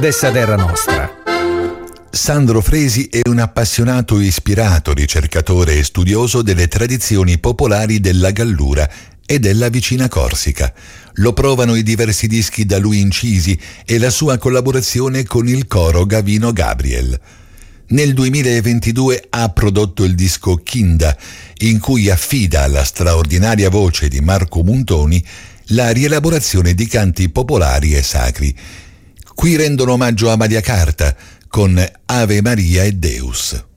dessa terra nostra. Sandro Fresi è un appassionato e ispirato ricercatore e studioso delle tradizioni popolari della Gallura e della vicina Corsica. Lo provano i diversi dischi da lui incisi e la sua collaborazione con il coro Gavino Gabriel. Nel 2022 ha prodotto il disco Kinda, in cui affida alla straordinaria voce di Marco Muntoni la rielaborazione di canti popolari e sacri. Qui rendono omaggio a Maria Carta con Ave Maria e Deus.